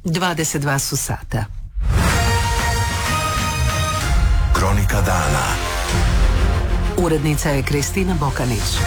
22 su sata. Kronika dana. Urednica je Kristina Bokanić.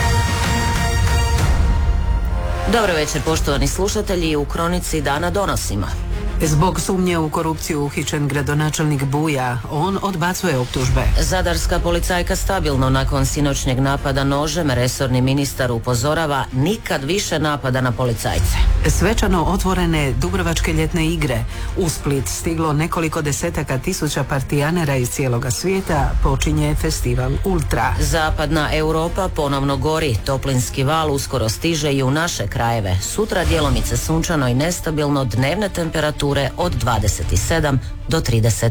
Dobro večer, poštovani slušatelji. U Kronici dana donosimo. Zbog sumnje u korupciju uhićen gradonačelnik Buja. On odbacuje optužbe. Zadarska policajka stabilno nakon sinoćnjeg napada nožem. Resorni ministar upozorava nikad više napada na policajce. Svečano otvorene Dubrovačke ljetne igre. U Split stiglo nekoliko desetaka tisuća partijanera iz cijeloga svijeta. Počinje festival Ultra. Zapadna Europa ponovno gori. Toplinski val uskoro stiže i u naše krajeve. Sutra djelomice sunčano i nestabilno, dnevne temperature od 27 do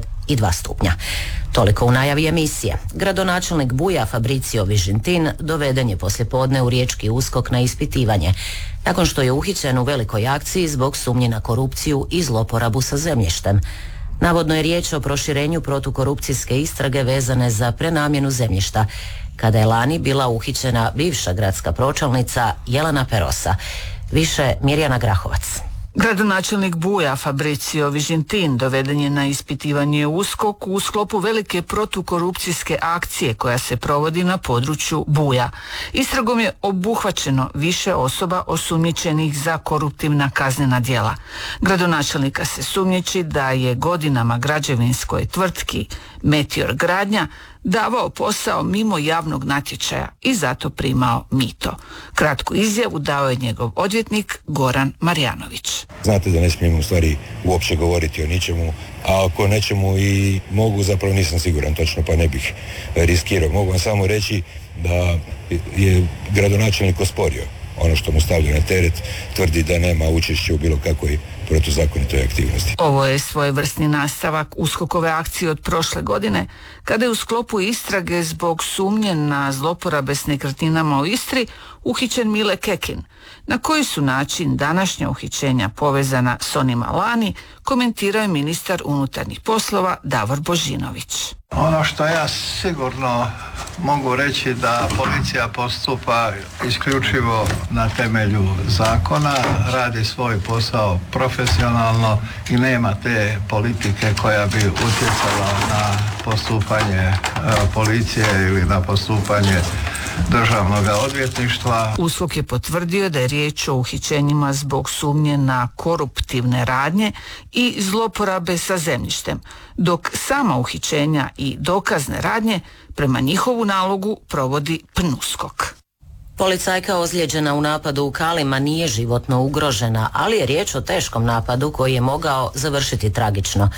32 stupnja. Toliko u najavi emisije. Gradonačelnik Buja Fabricio Vižintin doveden je poslijepodne u riječki USKOK na ispitivanje, nakon što je uhićen u velikoj akciji zbog sumnje na korupciju i zloporabu sa zemljištem. Navodno je riječ o proširenju protukorupcijske istrage vezane za prenamjenu zemljišta, kada je lani bila uhićena bivša gradska pročelnica Jelena Perosa. Više Mirjana Grahovac. Gradonačelnik Buja Fabricio Vižintin doveden je na ispitivanje u USKOK u sklopu velike protukorupcijske akcije koja se provodi na području Buja. Istragom je obuhvaćeno više osoba osumnjičenih za koruptivna kaznena djela. Gradonačelnika se sumnjiči da je godinama građevinskoj tvrtki Meteor Gradnja davao posao mimo javnog natječaja i zato primao mito. Kratku izjavu dao je njegov odvjetnik Goran Marjanović. Znate da ne smijem u stvari uopće govoriti o ničemu, a ako nečemu i mogu, zapravo nisam siguran točno, pa ne bih riskirao. Mogu vam samo reći da je gradonačelnik osporio ono što mu stavlja na teret, tvrdi da nema učešća u bilo kakvoj protuzakonitoj aktivnosti. Ovo je svojevrsni nastavak USKOK-ove akcije od prošle godine, kada je u sklopu istrage zbog sumnje na zloporabe s nekretninama u Istri uhićen Mile Kekin. Na koji su način današnja uhićenja povezana s onima lani, komentirao je ministar unutarnjih poslova Davor Božinović. Ono što ja sigurno mogu reći da policija postupa isključivo na temelju zakona, radi svoj posao profesionalno i nema te politike koja bi utjecala na postupanje policije ili na postupanje Državnog odvjetništva. USKOK je potvrdio da je riječ o uhićenjima zbog sumnje na koruptivne radnje i zloporabe sa zemljištem, dok sama uhićenja i dokazne radnje prema njihovu nalogu provodi PNUSKOK. Policajka ozlijeđena u napadu u Kalima nije životno ugrožena, ali je riječ o teškom napadu koji je mogao završiti tragično.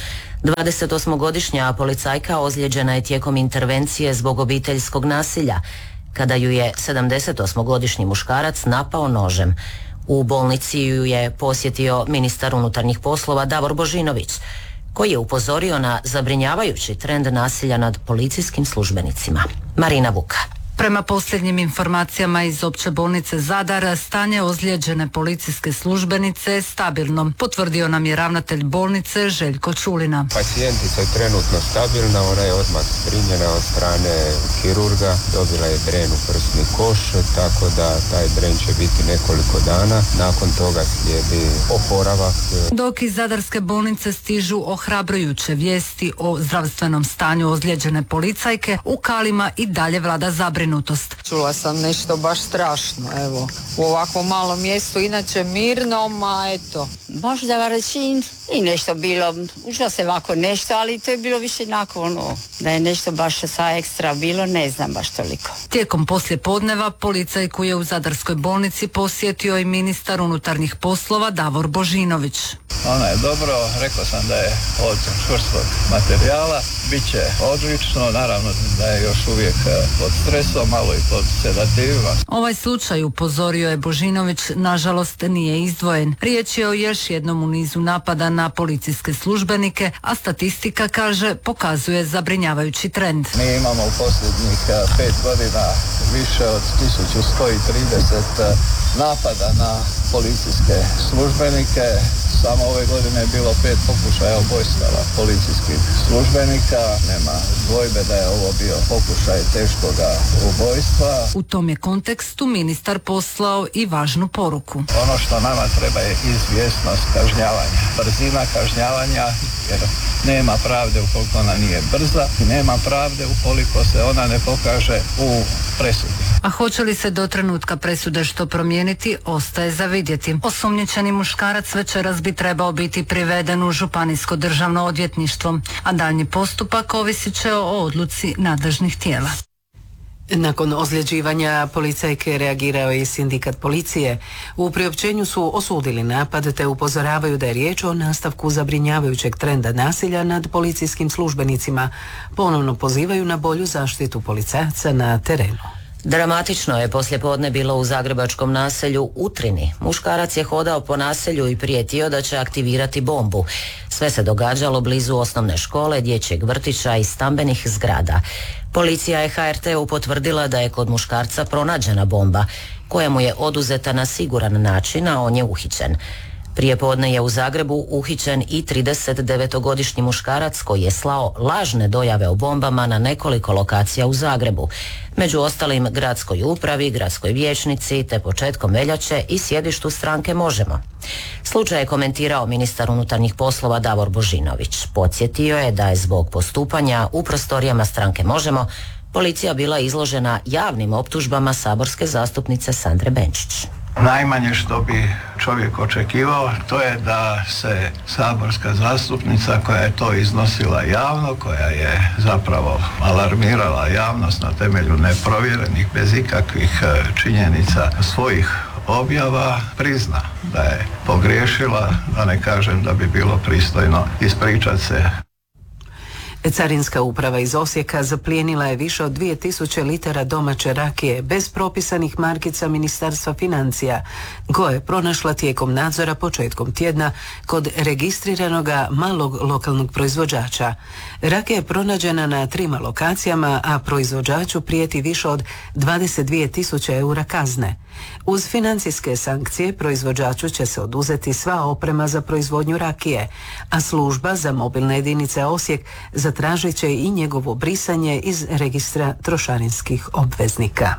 28-godišnja policajka ozlijeđena je tijekom intervencije zbog obiteljskog nasilja, kada ju je 78-godišnji muškarac napao nožem. U bolnici ju je posjetio ministar unutarnjih poslova Davor Božinović, koji je upozorio na zabrinjavajući trend nasilja nad policijskim službenicima. Marina Vuka. Prema posljednjim informacijama iz Opće bolnice Zadar, stanje ozlijeđene policijske službenice je stabilno, potvrdio nam je ravnatelj bolnice Željko Čulina. Pacijentica je trenutno stabilna, ona je odmah zbrinjena od strane kirurga, dobila je dren u prsni koš, tako da taj dren će biti nekoliko dana, nakon toga slijedi oporavak. Dok iz Zadarske bolnice stižu ohrabrujuće vijesti o zdravstvenom stanju ozlijeđene policajke, u Kalima i dalje vlada zabrinutost. Čula sam nešto baš strašno, evo, u ovakvom malom mjestu, inače mirno, ma eto. Možda Varačin i nešto bilo, užilo se ovako nešto, ali to je bilo više nakon da je nešto baš sa ekstra bilo, ne znam baš toliko. Tijekom poslijepodneva policajku je u Zadarskoj bolnici posjetio i ministar unutarnjih poslova Davor Božinović. Ona je dobro, rekao sam da je od čvrstog materijala, bit će odlično, naravno da je još uvijek pod stresom, malo i pod sedativima. Ovaj slučaj, upozorio je Božinović, nažalost nije izdvojen. Riječ je o još jednom u nizu napada na policijske službenike, a statistika, kaže, pokazuje zabrinjavajući trend. Mi imamo u posljednjih 5 godina više od 1130 napada na policijske službenike. Samo ove godine je bilo 5 pokušaja ubojstava policijskih službenika. Nema dvojbe da je ovo bio pokušaj teškoga ubojstva. U tom je kontekstu ministar poslao i važnu poruku. Ono što nama treba je izvjesnost kažnjavanja, brzina kažnjavanja, jer nema pravde ukoliko ona nije brza i nema pravde ukoliko se ona ne pokaže u presudi. A hoće li se do trenutka presude što promijeniti, ostaje za vidjeti. Osumnjičeni muškarac večeras bi trebao biti priveden u Županijsko državno odvjetništvo, a daljnji postupak ovisit će o odluci nadležnih tijela. Nakon ozljeđivanja policajke reagirao je i sindikat policije. U priopćenju su osudili napad te upozoravaju da je riječ o nastavku zabrinjavajućeg trenda nasilja nad policijskim službenicima. Ponovno pozivaju na bolju zaštitu policajaca na terenu. Dramatično je poslijepodne bilo u zagrebačkom naselju Utrini. Muškarac je hodao po naselju i prijetio da će aktivirati bombu. Sve se događalo blizu osnovne škole, dječjeg vrtića i stambenih zgrada. Policija je HRT-u potvrdila da je kod muškarca pronađena bomba, koja mu je oduzeta na siguran način, a on je uhićen. Prijepodne je u Zagrebu uhićen i 39-godišnji muškarac koji je slao lažne dojave o bombama na nekoliko lokacija u Zagrebu. Među ostalim gradskoj upravi, gradskoj vijećnici te početkom veljače i sjedištu stranke Možemo. Slučaj je komentirao ministar unutarnjih poslova Davor Božinović. Podsjetio je da je zbog postupanja u prostorijama stranke Možemo policija bila izložena javnim optužbama saborske zastupnice Sandre Benčić. Najmanje što bi čovjek očekivao, to je da se saborska zastupnica koja je to iznosila javno, koja je zapravo alarmirala javnost na temelju neprovjerenih, bez ikakvih činjenica svojih objava, prizna da je pogriješila, da ne kažem da bi bilo pristojno ispričati se. Carinska uprava iz Osijeka zaplijenila je više od 2000 litara domaće rakije bez propisanih markica Ministarstva financija, koje je pronašla tijekom nadzora početkom tjedna kod registriranoga malog lokalnog proizvođača. Rakija je pronađena na 3 lokacijama, a proizvođaču prijeti više od 22.000 eura kazne. Uz financijske sankcije proizvođaču će se oduzeti sva oprema za proizvodnju rakije, a služba za mobilne jedinice Osijek zatražit će i njegovo brisanje iz registra trošarinskih obveznika.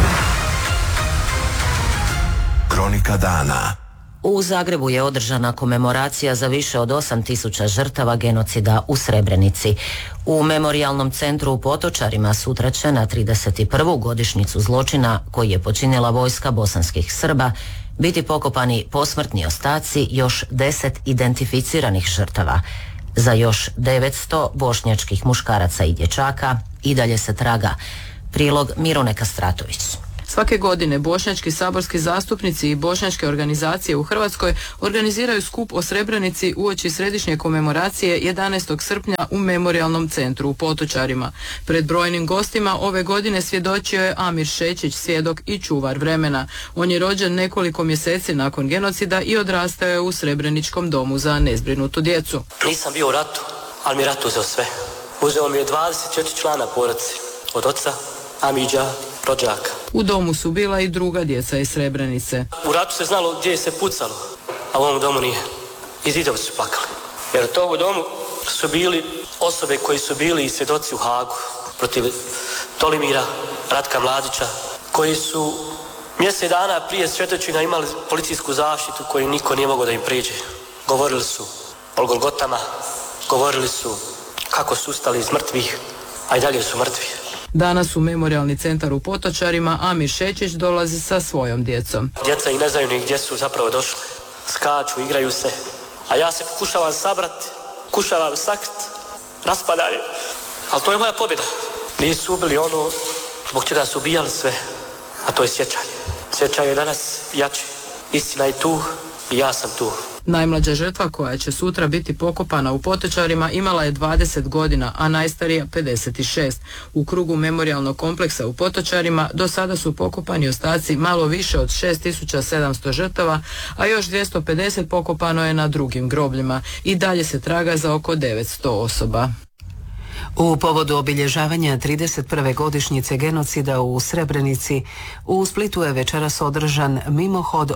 Kronika dana. U Zagrebu je održana komemoracija za više od 8000 žrtava genocida u Srebrenici. U memorijalnom centru u Potočarima sutra će na 31. godišnjicu zločina koji je počinila vojska bosanskih Srba biti pokopani posmrtni ostaci još 10 identificiranih žrtava. Za još 900 bošnjačkih muškaraca i dječaka i dalje se traga. Prilog Mirone Kastratović. Svake godine bošnjački saborski zastupnici i bošnjačke organizacije u Hrvatskoj organiziraju skup o Srebrenici uoči središnje komemoracije 11. srpnja u memorijalnom centru u Potočarima. Pred brojnim gostima ove godine svjedočio je Amir Šećić, svjedok i čuvar vremena. On je rođen nekoliko mjeseci nakon genocida i odrastao je u Srebreničkom domu za nezbrinutu djecu. Nisam bio u ratu, ali mi rat uzeo sve. Uzeo mi je 24 člana porodice, od oca, Amidža, rođaka. U domu su bila i druga djeca iz Srebrenice. U ratu se znalo gdje se pucalo, a u ovom domu nije. I zidovi su plakali. Jer to u domu su bili osobe koji su bili i svjedoci u Hagu protiv Tolimira, Ratka Mladića, koji su mjesec dana prije štetočina imali policijsku zaštitu koju niko nije mogao da im priđe. Govorili su o Golgotama, govorili su kako su ustali iz mrtvih, a i dalje su mrtvi. Danas u memorijalni centar u Potočarima Amir Šećić dolazi sa svojom djecom. Djeca i ne znaju ni gdje su zapravo došli. Skaču, igraju se, a ja se pokušavam sabrati, pokušavam sakriti, raspadaju. Ali to je moja pobjeda. Nisu ubili ono zbog čega su ubijali sve, a to je sjećanje. Sjećanje je danas jače. Istina je tu i ja sam tu. Najmlađa žrtva koja će sutra biti pokopana u Potočarima imala je 20 godina, a najstarija 56. U krugu memorijalnog kompleksa u Potočarima do sada su pokopani ostaci malo više od 6700 žrtava, a još 250 pokopano je na drugim grobljima. I dalje se traga za oko 900 osoba. U povodu obilježavanja 31. godišnjice genocida u Srebrenici, u Splitu je večeras održan mimohod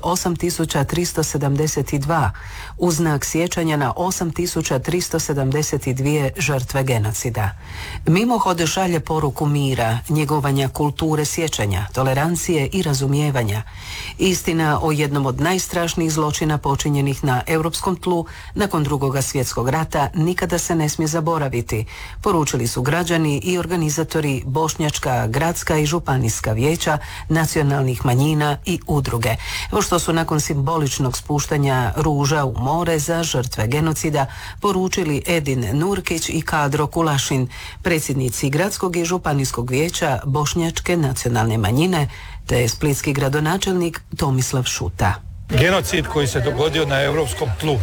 8372 u znak sjećanja na 8372 žrtve genocida. Mimohod šalje poruku mira, njegovanja kulture sjećanja, tolerancije i razumijevanja. Istina o jednom od najstrašnijih zločina počinjenih na europskom tlu nakon Drugog svjetskog rata nikada se ne smije zaboraviti, poručili su građani i organizatori bošnjačka, gradska i županijska vijeća, nacionalnih manjina i udruge. Evo što su nakon simboličnog spuštanja ruža u more za žrtve genocida poručili Edin Nurkić i Kadro Kulašin, predsjednici gradskog i županijskog vijeća bošnjačke nacionalne manjine, te splitski gradonačelnik Tomislav Šuta. Genocid koji se dogodio na europskom tlu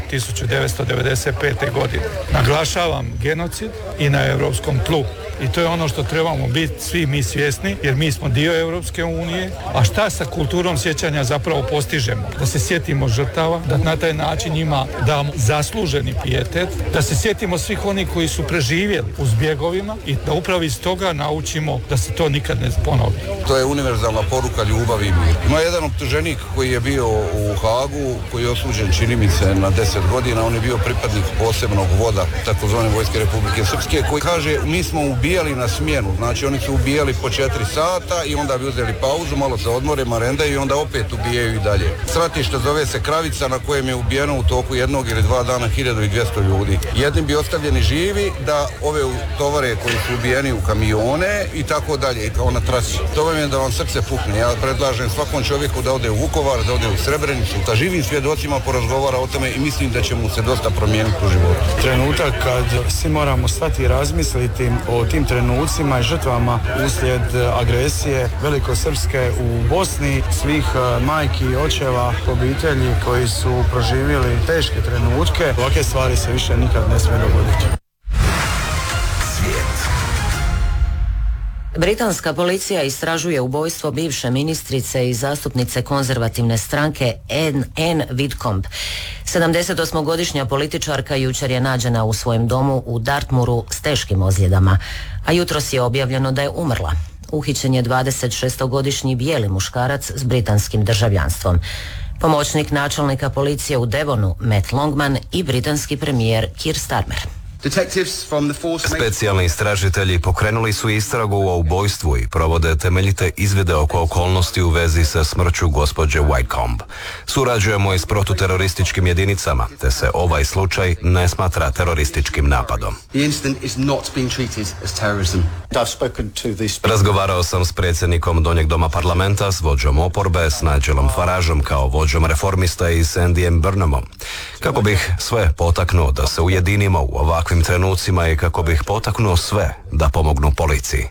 1995. godine. Naglašavam genocid i na europskom tlu. I to je ono što trebamo biti svi mi svjesni, jer mi smo dio Europske unije. A šta sa kulturom sjećanja zapravo postižemo? Da se sjetimo žrtava, da na taj način njima damo zasluženi pijetet, da se sjetimo svih onih koji su preživjeli u zbjegovima i da upravo iz toga naučimo da se to nikad ne ponovi. To je univerzalna poruka ljubavi i mir. Ima jedan optuženik koji je bio u Hagu, koji je osuđen, čini mi se, na 10 godina. On je bio pripadnik posebnog voda, takozvane vojske Republike Srpske, koji kaže mi smo ubijali na smjenu, znači oni su ubijali po 4 sata i onda bi uzeli pauzu, malo se odmore, marendaju i onda opet ubijaju i dalje. Stratište zove se Kravica, na kojem je ubijeno u toku 1 ili 2 dana 1200 ljudi. Jedni bi ostavljeni živi da ove tovare koji su ubijeni u kamione i tako dalje, kao na trasi. To vam je da vam srce pukne. Ja predlažem svakom čovjeku da ode u Vukovar, da ode u Srebrenicu, da živim svjedocima porazgovara o tome i mislim da će mu se dosta promijeniti u životu. Trenutak kad svi moramo stati i razmisliti o tim trenucima i žrtvama uslijed agresije velikosrpske u Bosni, svih majki i očeva, obitelji koji su proživjeli teške trenutke. Ovakve stvari se više nikad ne smije dogoditi. Britanska policija istražuje ubojstvo bivše ministrice i zastupnice konzervativne stranke Anne Whitcomb. 78-godišnja političarka jučer je nađena u svojem domu u Dartmouru s teškim ozljedama, a jutros je objavljeno da je umrla. Uhićen je 26-godišnji bijeli muškarac s britanskim državljanstvom. Pomoćnik načelnika policije u Devonu, Matt Longman, i britanski premijer Keir Starmer. Specijalni istražitelji pokrenuli su istragu o ubojstvu i provode temeljite izvide oko okolnosti u vezi sa smrću gospođe Whitcomb. Surađujemo i s protuterorističkim jedinicama, te se ovaj slučaj ne smatra terorističkim napadom. Razgovarao sam s predsjednikom Donjeg doma parlamenta, s vođom oporbe, s Nigelom Farageom kao vođom reformista i s Andyjem Burnhamom. Kako bih sve potaknuo da se ujedinimo u ovakvim trenucima i kako bih potaknuo sve da pomognu policiji.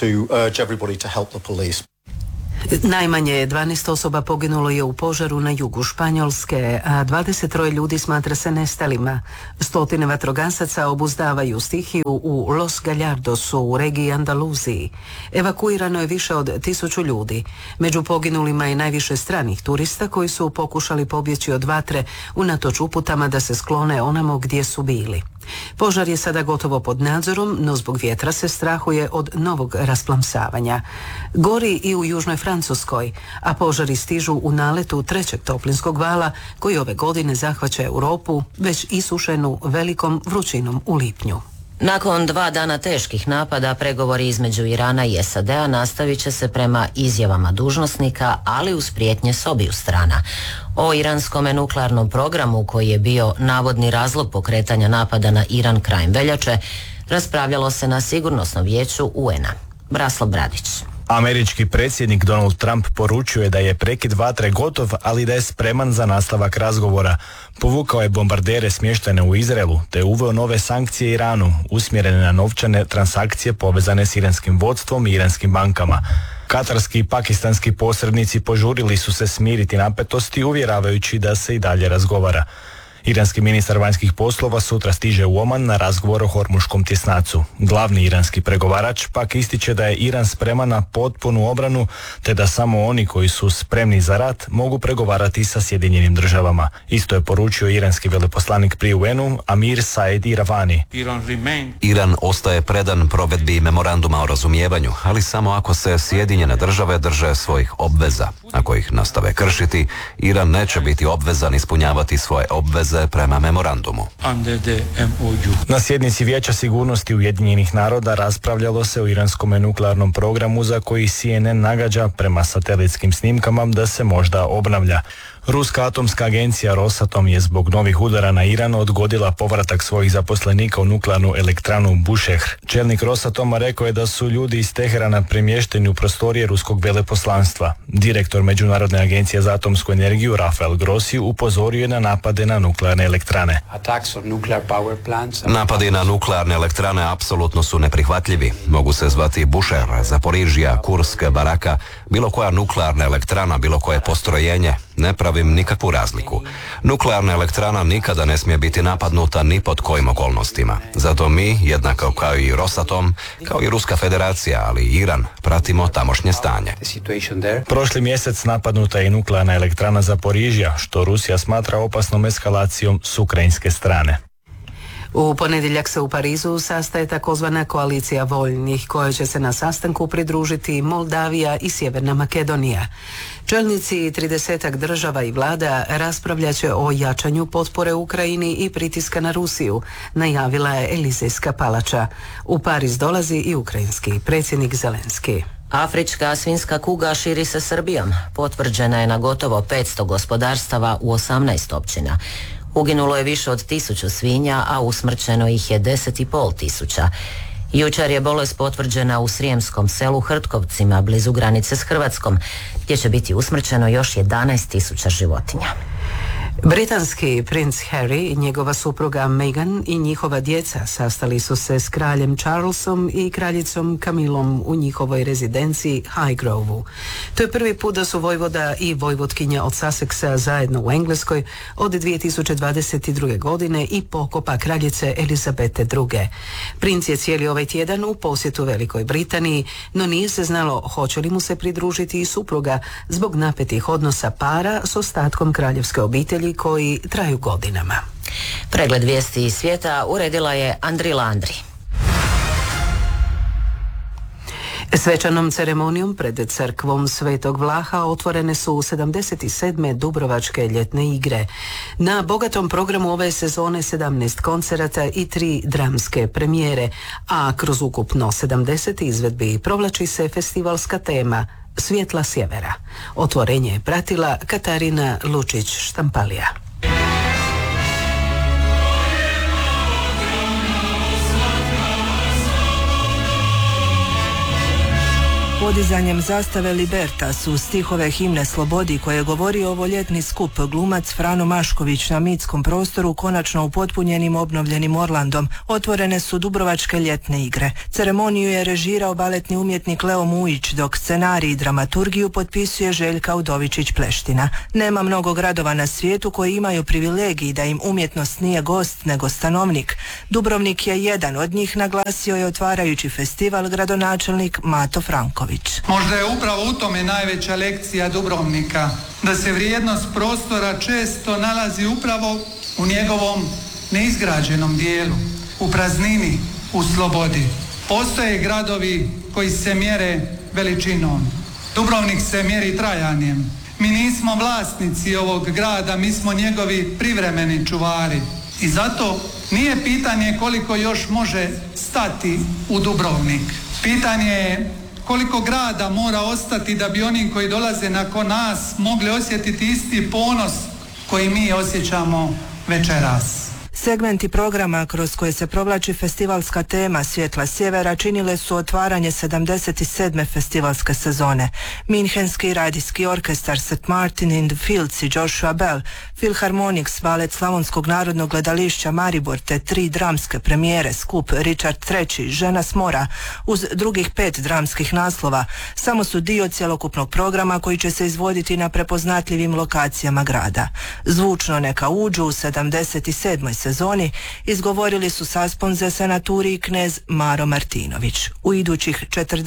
Najmanje 12 osoba poginulo je u požaru na jugu Španjolske, a 23 ljudi smatra se nestalima. Stotine vatrogasaca obuzdavaju stihiju u Los Gallardosu u regiji Andaluziji. Evakuirano je više od 1000 ljudi. Među poginulima je najviše stranih turista koji su pokušali pobjeći od vatre unatoč uputama da se sklone onamo gdje su bili. Požar je sada gotovo pod nadzorom, no zbog vjetra se strahuje od novog rasplamsavanja. Gori i u južnoj Francuskoj, a požari stižu u naletu 3. toplinskog vala koji ove godine zahvaća Europu, već isušenu velikom vrućinom u lipnju. Nakon 2 dana teških napada, pregovori između Irana i SAD-a nastavit će se prema izjavama dužnosnika, ali uz prijetnje s obiju strana. O iranskom nuklearnom programu, koji je bio navodni razlog pokretanja napada na Iran krajem veljače, raspravljalo se na Sigurnosnom vijeću UN-a. Braslav Bradić. Američki predsjednik Donald Trump poručuje da je prekid vatre gotov, ali da je spreman za nastavak razgovora. Povukao je bombardere smještene u Izraelu, te uveo nove sankcije Iranu, usmjerene na novčane transakcije povezane s iranskim vodstvom i iranskim bankama. Katarski i pakistanski posrednici požurili su se smiriti napetosti, uvjeravajući da se i dalje razgovara. Iranski ministar vanjskih poslova sutra stiže u Oman na razgovor o Hormuškom tjesnacu. Glavni iranski pregovarač pak ističe da je Iran spreman na potpunu obranu, te da samo oni koji su spremni za rat mogu pregovarati sa Sjedinjenim državama. Isto je poručio iranski veleposlanik pri UN-u Amir Said Iravani. Iran ostaje predan provedbi memoranduma o razumijevanju, ali samo ako se Sjedinjene države drže svojih obveza. Ako ih nastave kršiti, Iran neće biti obvezan ispunjavati svoje obveze prema memorandumu. Na sjednici Vijeća sigurnosti Ujedinjenih naroda raspravljalo se o iranskom nuklearnom programu za koji CNN nagađa prema satelitskim snimkama da se možda obnavlja. Ruska atomska agencija Rosatom je zbog novih udara na Iran odgodila povratak svojih zaposlenika u nuklearnu elektranu Bushehr. Čelnik Rosatoma rekao je da su ljudi iz Teherana premješteni u prostorije ruskog veleposlanstva. Direktor Međunarodne agencije za atomsku energiju Rafael Grossi upozorio je na napade na nuklearne elektrane. Napadi na nuklearne elektrane apsolutno su neprihvatljivi. Mogu se zvati Bushehr, Zaporižija, Kursk, Baraka, bilo koja nuklearna elektrana, bilo koje postrojenje. Ne pravim nikakvu razliku. Nuklearna elektrana nikada ne smije biti napadnuta ni pod kojim okolnostima. Zato mi, jednako kao i Rosatom, kao i Ruska federacija, ali i Iran, pratimo tamošnje stanje. Prošli mjesec napadnuta je i nuklearna elektrana Zaporižija, što Rusija smatra opasnom eskalacijom s ukrajinske strane. U ponedjeljak se u Parizu sastaje takozvana koalicija voljnih, kojoj će se na sastanku pridružiti Moldavija i Sjeverna Makedonija. Čelnici 30 država i vlada raspravljat će o jačanju potpore Ukrajini i pritiska na Rusiju, najavila je Elizejska palača. U Pariz dolazi i ukrajinski predsjednik Zelenski. Afrička svinjska kuga širi se Srbijom. Potvrđena je na gotovo 500 gospodarstava u 18 općina. Uginulo je više od 1000 svinja, a usmrćeno ih je 10.500. Jučer je bolest potvrđena u srijemskom selu Hrtkovcima, blizu granice s Hrvatskom, gdje će biti usmrćeno još 11.000 životinja. Britanski princ Harry, njegova supruga Meghan i njihova djeca sastali su se s kraljem Charlesom i kraljicom Camillom u njihovoj rezidenciji Highgrove-u. To je prvi put da su vojvoda i vojvotkinja od Sussexa zajedno u Engleskoj od 2022. godine i pokopa kraljice Elizabete II. Princ je cijeli ovaj tjedan u posjetu Velikoj Britaniji, no nije se znalo hoće li mu se pridružiti i supruga zbog napetih odnosa para s ostatkom kraljevske obitelji koji traju godinama. Pregled vijesti iz svijeta uredila je Andri Landri. Svečanom ceremonijom pred crkvom Svetog Vlaha otvorene su 77. Dubrovačke ljetne igre. Na bogatom programu ove sezone 17 koncerata i 3 dramske premijere, a kroz ukupno 70 izvedbi provlači se festivalska tema Svjetla sjevera. Otvorenje je pratila Katarina Lučić-Štampalija. Podizanjem zastave Libertas u stihove himne Slobodi koje je govorio ovo ljetni skup glumac Frano Mašković na mitskom prostoru konačno upotpunjenim obnovljenim Orlandom otvorene su Dubrovačke ljetne igre. Ceremoniju je režirao baletni umjetnik Leo Mujić, dok scenarij i dramaturgiju potpisuje Željka Udovičić-Pleština. Nema mnogo gradova na svijetu koji imaju privilegij da im umjetnost nije gost nego stanovnik. Dubrovnik je jedan od njih, naglasio je otvarajući festival gradonačelnik Mato Franković. Možda je upravo u tome najveća lekcija Dubrovnika, da se vrijednost prostora često nalazi upravo u njegovom neizgrađenom dijelu, u praznini, u slobodi. Postoje gradovi koji se mjere veličinom. Dubrovnik se mjeri trajanjem. Mi nismo vlasnici ovog grada, mi smo njegovi privremeni čuvari. I zato nije pitanje koliko još može stati u Dubrovnik. Pitanje je koliko grada mora ostati da bi oni koji dolaze nakon nas mogli osjetiti isti ponos koji mi osjećamo večeras. Segmenti programa kroz koje se provlači festivalska tema Svjetla sjevera činile su otvaranje 77. festivalske sezone. Minhenski radijski orkestar St. Martin in the Fields i Joshua Bell, Philharmonics, balet Slavonskog narodnog gledališća Maribor te 3 dramske premijere, skup Richard III, Žena s mora, uz drugih 5 dramskih naslova, samo su dio cjelokupnog programa koji će se izvoditi na prepoznatljivim lokacijama grada. Zvučno neka uđu u 77. sezoni izgovorili su Sasponze senaturi i knez Maro Martinović. U idućih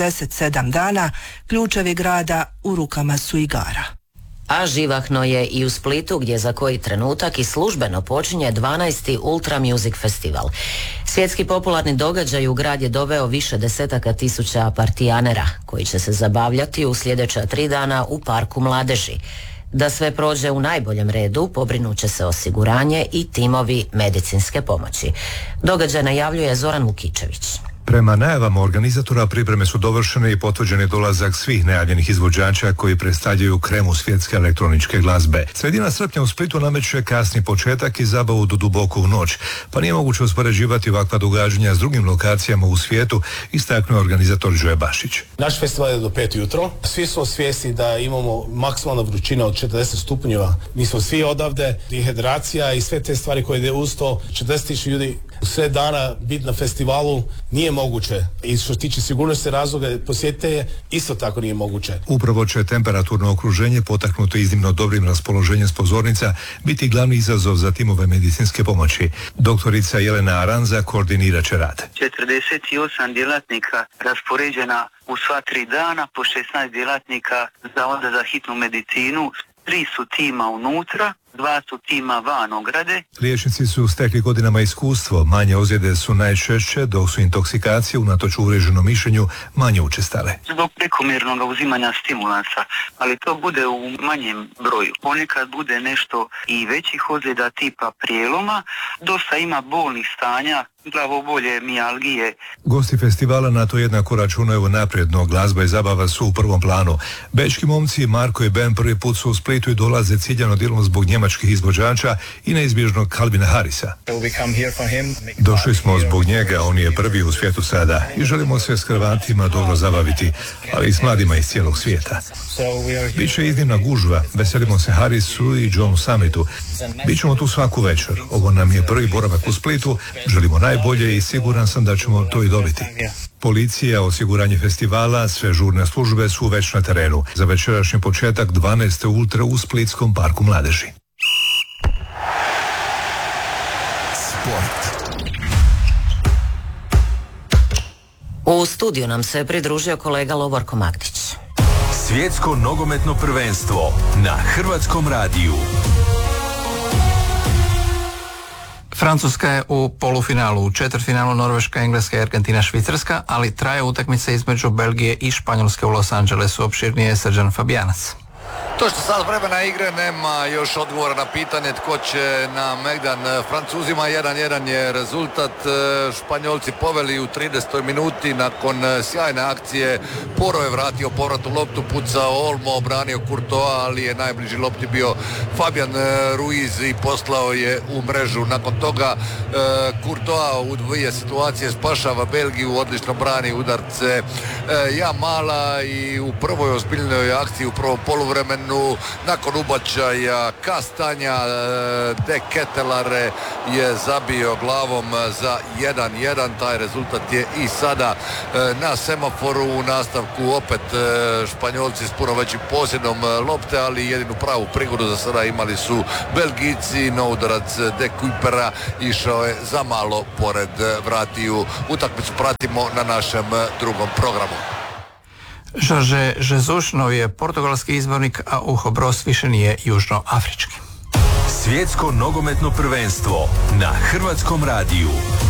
47 dana ključevi grada u rukama su igara. A živahno je i u Splitu gdje za koji trenutak i službeno počinje 12. Ultra Music Festival. Svjetski popularni događaj u grad je doveo više desetaka tisuća partijanera koji će se zabavljati u sljedeća 3 dana u Parku mladeži. Da sve prođe u najboljem redu, pobrinut će se osiguranje i timovi medicinske pomoći. Događaj najavljuje Zoran Vukičević. Prema najavama organizatora pripreme su dovršene i potvrđen je dolazak svih najavljenih izvođača koji predstavljaju kremu svjetske elektroničke glazbe. Sredina srpnja u Splitu nameće kasni početak i zabavu do duboko u noć, pa nije moguće uspoređivati ovakva događanja s drugim lokacijama u svijetu, istaknuo je organizator Đuje Bašić. Naš festival je do 5 jutro. Svi smo svjesni da imamo maksimalna vrućina od 40 stupnjeva. Mi smo svi odavde, dehidracija i sve te stvari koje ide uz to. 40.000 ljudi u sve dana biti na festivalu nije moguće. I što se tiče sigurnosti razloga posjetitelje, isto tako nije moguće. Upravo će temperaturno okruženje potaknuto iznimno dobrim raspoloženjem s pozornica biti glavni izazov za timove medicinske pomoći. Doktorica Jelena Aranza koordinirat će rad. 48 djelatnika raspoređena u sva 3 dana, po 16 djelatnika Zavoda za hitnu medicinu, 3 su tima unutra, 2 su tima van ograde. Liječnici su stekli godinama iskustvo, manje ozljede su najčešće, dok su intoksikacije unatoč uvriježenom mišljenju manje učestale. Zbog prekomjernog uzimanja stimulansa, ali to bude u manjem broju. Ponekad bude nešto i većih ozljeda tipa prijeloma, dosta ima bolnih stanja, glavobolje, mijalgije. Gosti festivala na to jednako računaju napredno, glazba i zabava su u prvom planu. Bečki momci Marko i Ben prvi put su u Splitu i dolaze ciljano dijelom zbog njemačkih izvođača i neizbježnog Calvina Harrisa. Došli smo zbog njega, on je prvi u svijetu sada i želimo se s Hrvatima dobro zabaviti, ali i s mladima iz cijelog svijeta. Biće iznimna gužva, veselimo se Harrisu i John Summitu. Bićemo tu svaku večer. Ovo nam je prvi boravak u Splitu, želimo najbolje i siguran sam da ćemo to i dobiti. Policija, osiguranje festivala, sve žurne službe su već na terenu. Za večerašnji početak 12. Ultra u Splitskom parku mladeži. Sport. U studiju nam se pridružio kolega Lovorko Magdić. Svjetsko nogometno prvenstvo na Hrvatskom radiju. Francuska je u polufinalu, u četvrtfinalu Norveška, Engleska i Argentina, Švicarska, ali traje utakmica između Belgije i Španjolske u Los Angelesu. Opširnije Srđan Fabijanac. Točno sat vremena igre, nema još odgovora na pitanje tko će na Megdan. Francuzima 1-1 je rezultat. Španjolci poveli u 30. minuti nakon sjajne akcije. Poro je vratio povratnu loptu, pucao Olmo, obranio Courtois, ali je najbliži lopti bio Fabian Ruiz i poslao je u mrežu. Nakon toga Courtois u 2 situacije spašava Belgiju, odlično brani udarce Jamala i u prvoj ozbiljnoj akciji u prvom poluvremenu nakon ubačaja Kastanja De Ketelare je zabio glavom za 1-1. Taj rezultat je i sada na semaforu. U nastavku opet Španjolci s puno većim posjedom lopte, ali jedinu pravu prigodu za sada imali su Belgijci, no udarac De Kuipera išao je za malo pored vratiju. Utakmicu pratimo na našem drugom programu. Jorge Jesus, novi je portugalski izbornik, a Hugo Bross više nije južnoafrički. Svjetsko nogometno prvenstvo na Hrvatskom radiju.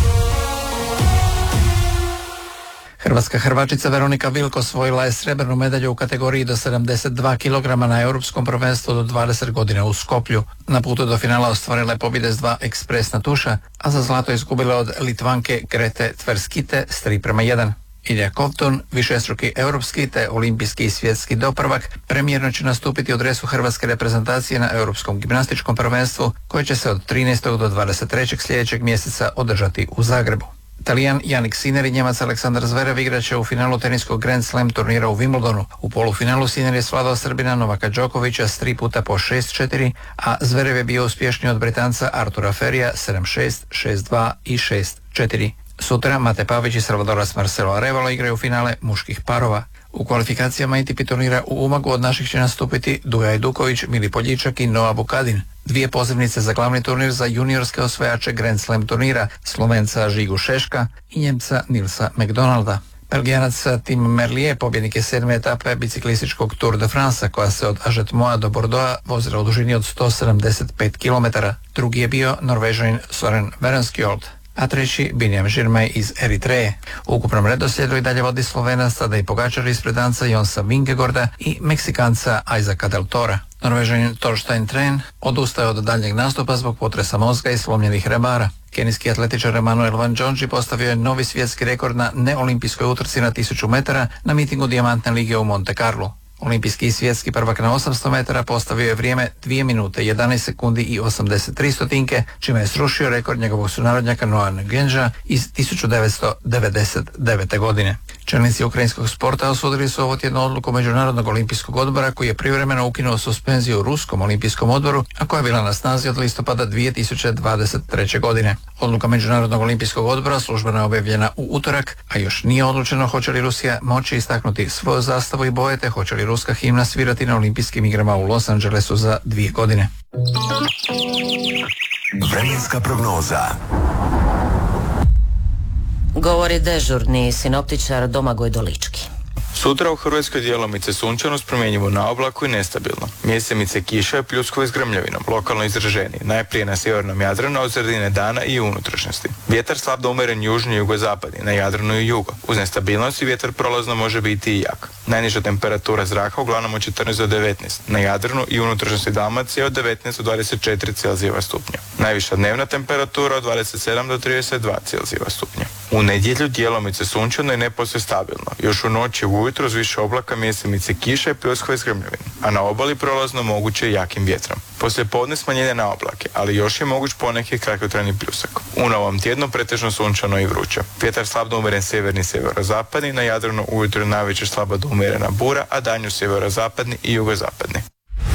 Hrvatska hrvačica Veronika Vilko osvojila je srebrnu medalju u kategoriji do 72 kg na europskom prvenstvu do 20 godina u Skoplju. Na putu do finala ostvarila je pobjede s 2 ekspresna tuša, a za zlato izgubila od Litvanke Grete Tverskite s 3:1. Ilja Kovtun, višestruki europski te olimpijski i svjetski doprvak, premijerno će nastupiti u dresu hrvatske reprezentacije na Europskom gimnastičkom prvenstvu koje će se od 13. do 23. sljedećeg mjeseca održati u Zagrebu. Talijan Jannik Sinner i Njemac Aleksandar Zverev igraće u finalu teniskog Grand Slam turnira u Wimbledonu. U polufinalu Sinner je svladao Srbina Novaka Đokovića s 3 puta po 6-4, a Zverev je bio uspješniji od Britanca Artura Ferija 7-6, 6-2 i 6-4. Sutra Mate Pavić i Salvadoras Marcelo Arevalo igraju finale muških parova. U kvalifikacijama ATP turnira u Umagu od naših će nastupiti Duja Ajduković, Mili Poljičak i Noa Bukadin. 2 pozivnice za glavni turnir za juniorske osvajače Grand Slam turnira, Slovenca Žigu Šeška i Njemca Nilsa McDonalda. Belgijanac Tim Merlier pobjednik je 7. etape biciklističkog Tour de France koja se od Ažetmoa do Bordeauxa vozila u dužini od 175 km. Drugi je bio Norvežanin Soren Verenskjold, a treći Binjam Žirmaj iz Eritreje. U ukupnom redoslijedu i dalje vodi Slovenac Tadej Pogačar ispred Danca Jonsa Vingegorda i Meksikanca Isaaca Del Tora. Norvežanin Torstein Tren odustaje od daljnjeg nastupa zbog potresa mozga i slomljenih rebara. Kenijski atletičar Emanuel Van Džondži postavio je novi svjetski rekord na neolimpijskoj utrci na 1000 metara na mitingu Dijamantne lige u Monte Carlo. Olimpijski i svjetski prvak na 800 metara postavio je vrijeme 2 minute 11 sekundi i 83 stotinke, čime je srušio rekord njegovog sunarodnjaka Noa Genža iz 1999. godine. Čelnici ukrajinskog sporta osudili su ovo tjedno odluku Međunarodnog olimpijskog odbora koji je privremeno ukinuo suspenziju u Ruskom olimpijskom odboru, a koja je bila na snazi od listopada 2023. godine. Odluka Međunarodnog olimpijskog odbora službeno je objavljena u utorak, a još nije odlučeno hoće li Rusija moći istaknuti svoju zastavu i boje, te hoće li ruska himna svirati na olimpijskim igrama u Los Angelesu za 2 godine. Vremenska prognoza. Govori dežurni sinoptičar Domagoj Dolički. Sutra u Hrvatskoj djelomice sunčano s promjenjivo na oblaku i nestabilno. Mjesemice kiša i pljuskovi s grmljavinom, lokalno izraženiji, najprije na sjevernom Jadranu, a od sredine dana i u unutrašnjosti. Vjetar slab do umjeren južni i jugozapadni, na Jadranu i jugo. Uz nestabilnost i vjetar prolazno može biti i jak. Najniža temperatura zraka uglavnom od 14 do 19, na Jadranu i unutrašnjosti Dalmacije od 19 do 24 Celzijeva stupnja. Najviša dnevna temperatura od 27 do 32 Celzijeva stupnja. U nedjelju djelomice sunčano i ne posve stabilno. Još u noći ujutro uz više oblaka, mjesemice kiša i pljuskove s grmljavinu, a na obali prolazno moguće i jakim vjetrom. Poslije podne smanjenje na oblake, ali još je moguć poneki kratkotrajni pljusak. U novom tjednu pretežno sunčano i vruće. Vjetar slab do umjeren sjeverni sjeverozapadni, na Jadranu ujutro najveće slaba do umjerena bura, a danju sjeverozapadni i jugozapadni.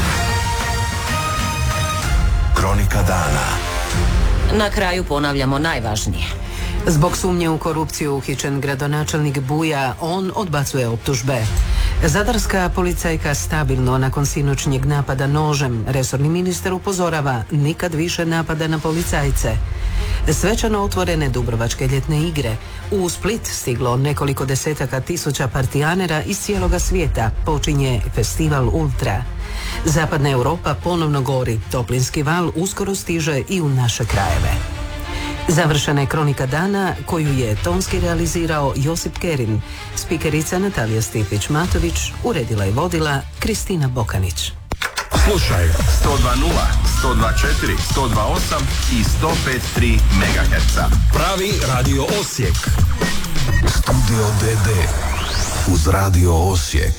Kronika dana. Na kraju ponavljamo najvažnije. Zbog sumnje u korupciju uhićen gradonačelnik Buja, on odbacuje optužbe. Zadarska policajka stabilno nakon sinoćnjeg napada nožem. Resorni ministar upozorava nikad više napada na policajce. Svečano otvorene Dubrovačke ljetne igre. U Split stiglo nekoliko desetaka tisuća partijanera iz cijeloga svijeta. Počinje festival Ultra. Zapadna Europa ponovno gori. Toplinski val uskoro stiže i u naše krajeve. Završena je kronika dana koju je tonski realizirao Josip Kerin. Spikerica Natalija Stipić-Matović, uredila i vodila Kristina Bokanić. Slušaj 102.0, 102.4, 102.8 i 105.3 MHz. Pravi Radio Osijek. Studio DD uz Radio Osijek.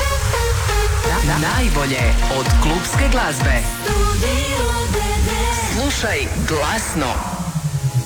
Najbolje od klubske glazbe. Slušaj glasno.